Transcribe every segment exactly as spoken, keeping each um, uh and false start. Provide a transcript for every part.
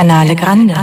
Canale Grande.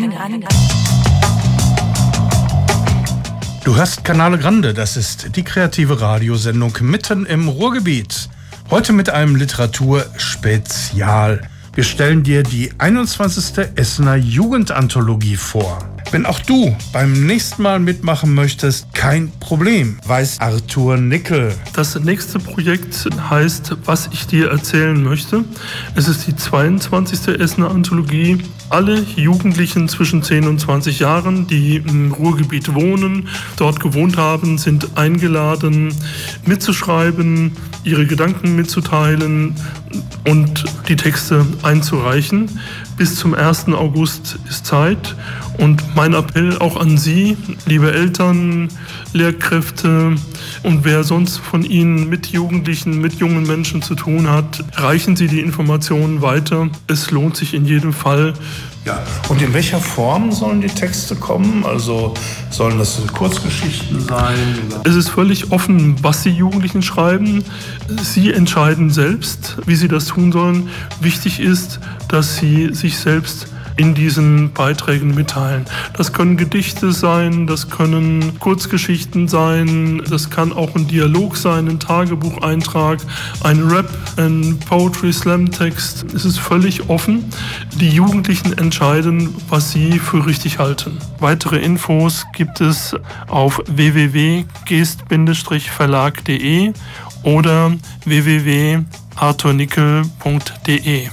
Du hörst Canale Grande, das ist die kreative Radiosendung mitten im Ruhrgebiet. Heute mit einem Literaturspezial. Wir stellen dir die einundzwanzigste Essener Jugendanthologie vor. Wenn auch du beim nächsten Mal mitmachen möchtest, kein Problem, weiß Arthur Nickel. Das nächste Projekt heißt Was ich dir erzählen möchte. Es ist die zweiundzwanzigste Essener Anthologie. Alle Jugendlichen zwischen zehn und zwanzig Jahren, die im Ruhrgebiet wohnen, dort gewohnt haben, sind eingeladen, mitzuschreiben, ihre Gedanken mitzuteilen und die Texte einzureichen. Bis zum ersten August ist Zeit. Und mein Appell auch an Sie, liebe Eltern, Lehrkräfte und wer sonst von Ihnen mit Jugendlichen, mit jungen Menschen zu tun hat, reichen Sie die Informationen weiter. Es lohnt sich in jedem Fall. Ja, und in welcher Form sollen die Texte kommen? Also sollen das Kurzgeschichten sein? Oder? Es ist völlig offen, was die Jugendlichen schreiben. Sie entscheiden selbst, wie sie das tun sollen. Wichtig ist, dass sie sich selbst in diesen Beiträgen mitteilen. Das können Gedichte sein, das können Kurzgeschichten sein, das kann auch ein Dialog sein, ein Tagebucheintrag, ein Rap, ein Poetry-Slam-Text. Es ist völlig offen. Die Jugendlichen entscheiden, was sie für richtig halten. Weitere Infos gibt es auf w w w punkt geest verlag punkt de oder w w w punkt arthur nickel punkt de.